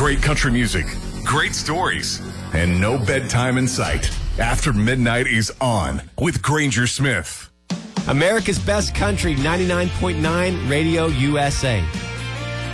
Great country music, great stories, and no bedtime in sight. After Midnight is on with Granger Smith. America's Best Country 99.9 Radio USA.